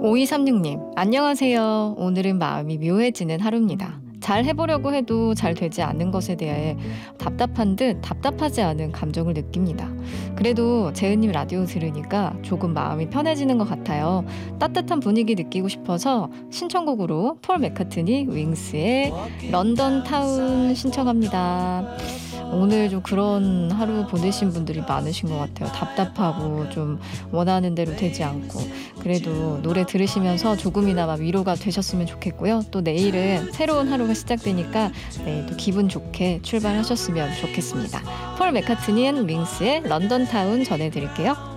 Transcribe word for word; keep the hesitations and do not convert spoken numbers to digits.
오이삼육 님, 안녕하세요. 오늘은 마음이 묘해지는 하루입니다. 잘 해보려고 해도 잘 되지 않는 것에 대해 답답한 듯 답답하지 않은 감정을 느낍니다. 그래도 재은님 라디오 들으니까 조금 마음이 편해지는 것 같아요. 따뜻한 분위기 느끼고 싶어서 신청곡으로 폴 맥카트니 윙스의 런던 타운 신청합니다. 오늘 좀 그런 하루 보내신 분들이 많으신 것 같아요. 답답하고 좀 원하는 대로 되지 않고. 그래도 노래 들으시면서 조금이나마 위로가 되셨으면 좋겠고요. 또 내일은 새로운 하루가 시작되니까 내일도 기분 좋게 출발하셨으면 좋겠습니다. 폴 맥카트니 앤 윙스의 런던 타운 전해드릴게요.